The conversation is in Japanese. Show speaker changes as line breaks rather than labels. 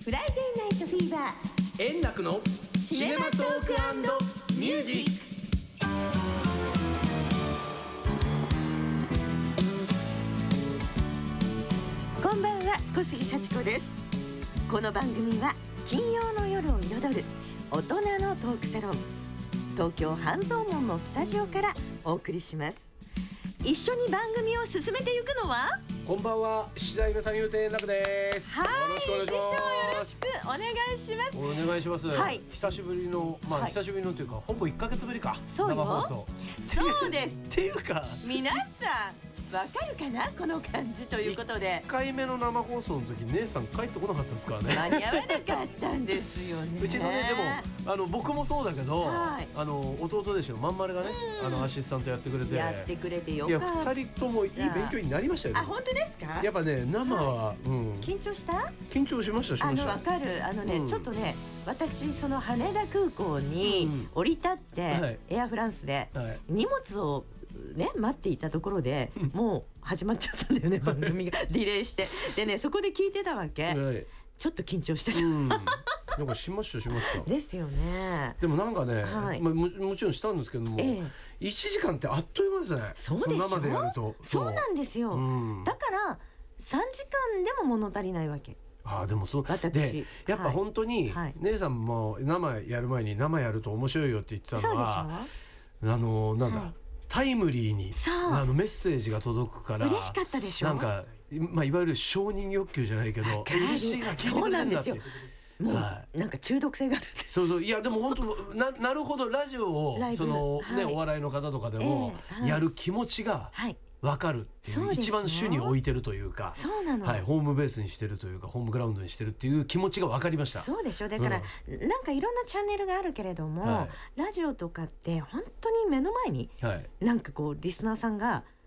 フライデーナイトフィーバー、
円楽のシネマトーク&ミュージック。
こんばんは、小杉幸子です。この番組は金曜の夜を彩る大人のトークサロン、東京半蔵門のスタジオからお送りします。一緒に番組を進めていくのは、
こんばんは、七代目三遊亭円楽です。
はい、
よろしくお願いします。
師匠よろしくお願いします。
お願いします、
はい、
久しぶりの、
はい、
久しぶりのというかほぼ1ヶ月ぶりか。
そうよ、
生放送。
そうです
っていうか
皆さんわかるかな、この感じということで、
1回目の生放送の時姉さん帰ってこなかったですからね。
間に合わなかったんですよね。
うちのね、でも僕もそうだけど、
はい、
弟でしょ、まんまるがね、アシスタントやってくれて
やってくれてよかった。
いや、2人ともいい勉強になりましたよね。
あ、本当ですか。
やっぱね、生は、
緊張した？
緊張しました。
わかる。ちょっとね、私その羽田空港に降り立って、エアフランスで荷物をね、待っていたところで、もう始まっちゃったんだよね、番組がディレイして。でね、そこで聞いてたわけ、ちょっと緊張してた、
なんかしました
ですよね。
でもなんかね、もちろんしたんですけども、1時間ってあっという間ですね。
そうでしょ。
生でやると。
そうなんですよ、だから3時間でも物足りないわけ。
でもそうで、やっぱ本当に、姉さんも生やる前に生やると面白いよって言ってたのは、なんだ、タイムリーにメッセージが届くから
嬉しかったでしょ。
なんか、いわゆる承認欲求じゃないけど、嬉しいな、聞いてくれるんだって。
もうなんか中毒性があるんです。
そう、いやでも本当 なるほど、ラジオをその、お笑いの方とかでもやる気持ちが分かるっていう、一番主に置いてるというか、
そうなの、
ホームベースにしてるというか、ホームグラウンドにしてるっていう気持ちが分かりました。
そうでしょ。だから、なんかいろんなチャンネルがあるけれども、ラジオとかって本当に目の前に、なんかこうリスナーさんが